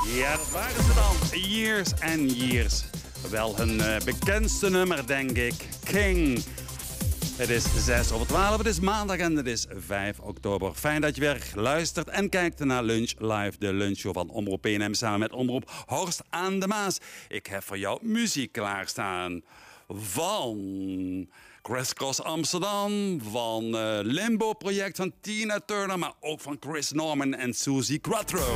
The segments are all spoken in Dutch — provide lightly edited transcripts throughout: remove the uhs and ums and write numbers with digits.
Ja, dat waren ze dan. Years and Years. Wel hun bekendste nummer, denk ik. King. Het is 6:12, het is maandag en het is 5 oktober. Fijn dat je weer luistert en kijkt naar Lunch Live, de lunchshow van Omroep PNM samen met Omroep Horst aan de Maas. Ik heb voor jou muziek klaarstaan van Chris Cross Amsterdam, van Limbo Project van Tina Turner, maar ook van Chris Norman en Suzy Quattro.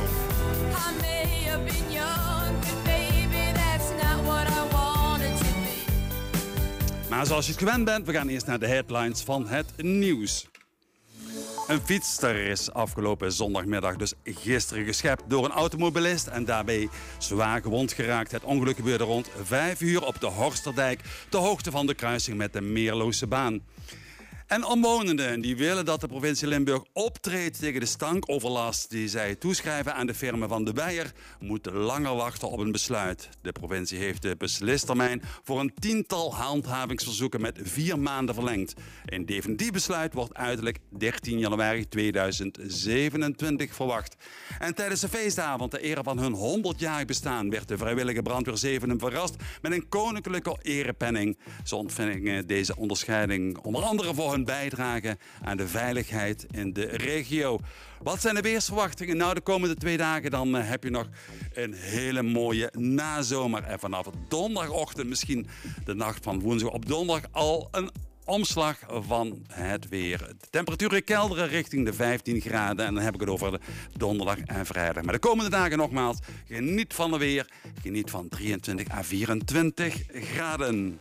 Maar zoals je het gewend bent, we gaan eerst naar de headlines van het nieuws. Een fietster is afgelopen zondagmiddag, dus gisteren, geschept door een automobilist en daarbij zwaar gewond geraakt. Het ongeluk gebeurde rond 5 uur op de Horsterdijk, ter hoogte van de kruising met de Meerlose baan. En omwonenden die willen dat de provincie Limburg optreedt tegen de stankoverlast die zij toeschrijven aan de firma Van de Weijer, moeten langer wachten op een besluit. De provincie heeft de beslistermijn voor een 10-tal handhavingsverzoeken met 4 maanden verlengd. Een definitief besluit wordt uiterlijk 13 januari 2027 verwacht. En tijdens de feestavond, ter ere van hun 100-jarig bestaan, werd de vrijwillige brandweer Zevenum verrast met een koninklijke erepenning. Ze ontvingen deze onderscheiding onder andere voor hun bijdrage aan de veiligheid in de regio. Wat zijn de weersverwachtingen? Nou, de komende 2 dagen dan heb je nog een hele mooie nazomer. En vanaf donderdagochtend, misschien de nacht van woensdag op donderdag, al een omslag van het weer. De temperaturen kelderen richting de 15 graden. En dan heb ik het over de donderdag en vrijdag. Maar de komende dagen nogmaals, geniet van het weer. Geniet van 23 à 24 graden.